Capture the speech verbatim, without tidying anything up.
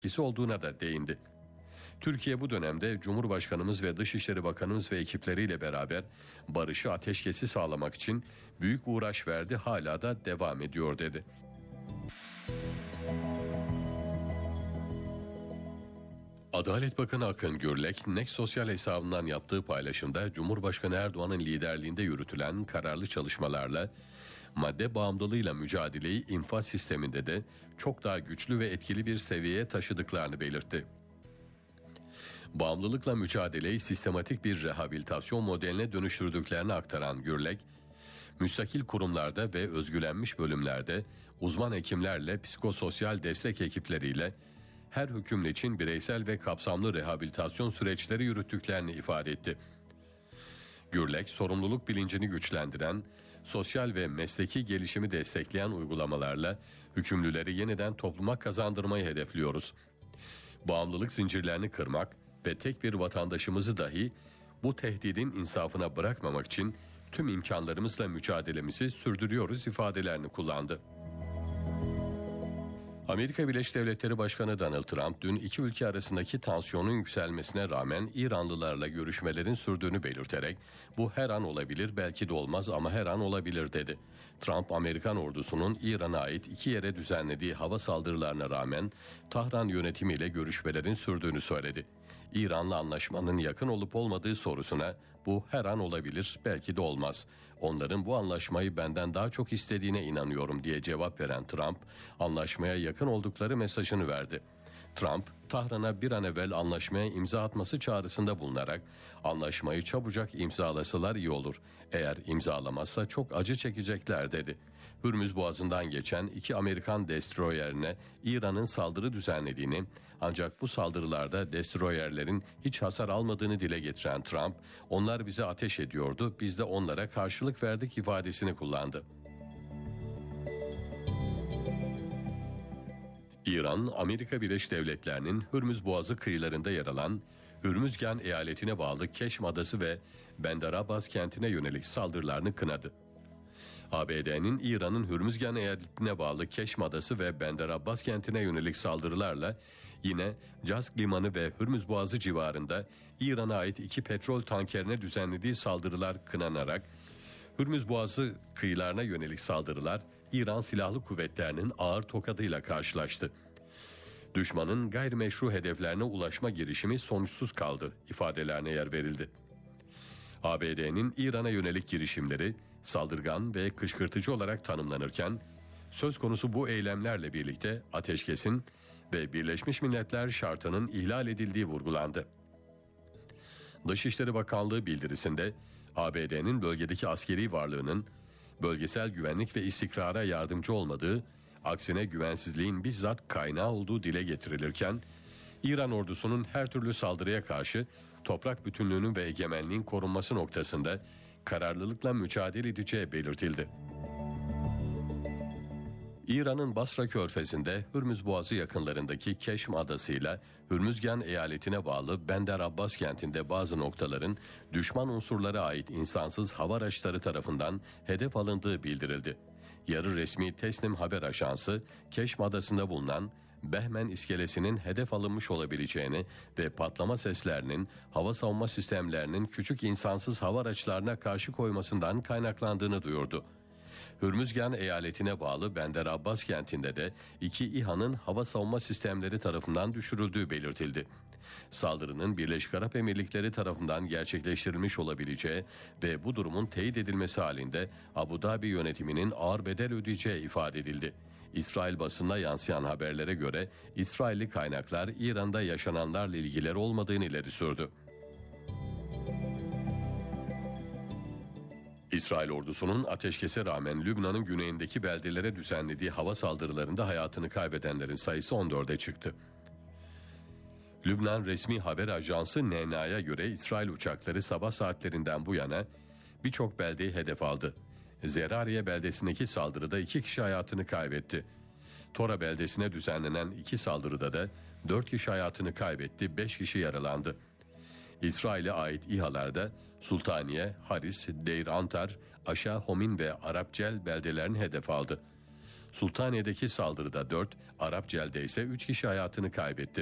etkisi olduğuna da değindi. Türkiye bu dönemde Cumhurbaşkanımız ve Dışişleri Bakanımız ve ekipleriyle beraber barışı, ateşkesi sağlamak için büyük uğraş verdi, hala da devam ediyor dedi. Adalet Bakanı Akın Gürlek, N E K sosyal hesabından yaptığı paylaşımda Cumhurbaşkanı Erdoğan'ın liderliğinde yürütülen kararlı çalışmalarla madde bağımlılığıyla mücadeleyi infaz sisteminde de çok daha güçlü ve etkili bir seviyeye taşıdıklarını belirtti. Bağımlılıkla mücadeleyi sistematik bir rehabilitasyon modeline dönüştürdüklerini aktaran Gürlek, müstakil kurumlarda ve özgülenmiş bölümlerde uzman hekimlerle, psikososyal destek ekipleriyle her hükümlü için bireysel ve kapsamlı rehabilitasyon süreçleri yürüttüklerini ifade etti. Gürlek, sorumluluk bilincini güçlendiren, sosyal ve mesleki gelişimi destekleyen uygulamalarla hükümlüleri yeniden topluma kazandırmayı hedefliyoruz. Bağımlılık zincirlerini kırmak ve tek bir vatandaşımızı dahi bu tehdidin insafına bırakmamak için tüm imkanlarımızla mücadelemizi sürdürüyoruz ifadelerini kullandı. Amerika Birleşik Devletleri Başkanı Donald Trump dün iki ülke arasındaki tansiyonun yükselmesine rağmen İranlılarla görüşmelerin sürdüğünü belirterek bu her an olabilir, belki de olmaz ama her an olabilir dedi. Trump, Amerikan ordusunun İran'a ait iki yere düzenlediği hava saldırılarına rağmen Tahran yönetimiyle görüşmelerin sürdüğünü söyledi. İran'la anlaşmanın yakın olup olmadığı sorusuna bu her an olabilir, belki de olmaz. Onların bu anlaşmayı benden daha çok istediğine inanıyorum diye cevap veren Trump, anlaşmaya yakın oldukları mesajını verdi. Trump, Tahran'a bir an evvel anlaşmaya imza atması çağrısında bulunarak anlaşmayı çabucak imzalasalar iyi olur. Eğer imzalamazsa çok acı çekecekler dedi. Hürmüz Boğazı'ndan geçen iki Amerikan destroyerine İran'ın saldırı düzenlediğini, ancak bu saldırılarda destroyerlerin hiç hasar almadığını dile getiren Trump, onlar bize ateş ediyordu, biz de onlara karşılık verdik ifadesini kullandı. İran, Amerika Birleşik Devletleri'nin Hürmüz Boğazı kıyılarında yer alan Hürmüzgan eyaletine bağlı Keşm Adası ve Bandar Abbas kentine yönelik saldırılarını kınadı. A B D'nin İran'ın Hürmüzgan eyaletine bağlı Keşm Adası ve Bandar Abbas kentine yönelik saldırılarla yine Cask Limanı ve Hürmüz Boğazı civarında İran'a ait iki petrol tankerine düzenlediği saldırılar kınanarak, Hürmüz Boğazı kıyılarına yönelik saldırılar İran Silahlı Kuvvetleri'nin ağır tokadıyla karşılaştı. Düşmanın gayrimeşru hedeflerine ulaşma girişimi sonuçsuz kaldı ifadelerine yer verildi. A B D'nin İran'a yönelik girişimleri saldırgan ve kışkırtıcı olarak tanımlanırken, söz konusu bu eylemlerle birlikte ateşkesin ve Birleşmiş Milletler şartının ihlal edildiği vurgulandı. Dışişleri Bakanlığı bildirisinde A B D'nin bölgedeki askeri varlığının bölgesel güvenlik ve istikrara yardımcı olmadığı, aksine güvensizliğin bizzat kaynağı olduğu dile getirilirken, İran ordusunun her türlü saldırıya karşı toprak bütünlüğünün ve egemenliğin korunması noktasında kararlılıkla mücadele edeceği belirtildi. İran'ın Basra Körfezi'nde Hürmüz Boğazı yakınlarındaki Keşm Adası ile Hürmüzgan eyaletine bağlı Bandar Abbas kentinde bazı noktaların düşman unsurlara ait insansız hava araçları tarafından hedef alındığı bildirildi. Yarı resmi Tesnim haber ajansı, Keşm Adası'nda bulunan Behmen iskelesinin hedef alınmış olabileceğini ve patlama seslerinin hava savunma sistemlerinin küçük insansız hava araçlarına karşı koymasından kaynaklandığını duyurdu. Hürmüzgan eyaletine bağlı Bandar Abbas kentinde de iki İHA'nın hava savunma sistemleri tarafından düşürüldüğü belirtildi. Saldırının Birleşik Arap Emirlikleri tarafından gerçekleştirilmiş olabileceği ve bu durumun teyit edilmesi halinde Abu Dhabi yönetiminin ağır bedel ödeyeceği ifade edildi. İsrail basınına yansıyan haberlere göre İsrailli kaynaklar İran'da yaşananlarla ilgileri olmadığını ileri sürdü. İsrail ordusunun ateşkese rağmen Lübnan'ın güneyindeki beldelere düzenlediği hava saldırılarında hayatını kaybedenlerin sayısı on dörde çıktı. Lübnan resmi haber ajansı N N A'ya göre İsrail uçakları sabah saatlerinden bu yana birçok beldeyi hedef aldı. Zerariye beldesindeki saldırıda iki kişi hayatını kaybetti. Tora beldesine düzenlenen iki saldırıda da dört kişi hayatını kaybetti, beş kişi yaralandı. İsrail'e ait İHA'larda Sultaniye, Haris, Deir Antar, Aşa Homin ve Arapcel beldelerini hedef aldı. Sultaniye'deki saldırıda dört, Arapcel'de ise üç kişi hayatını kaybetti.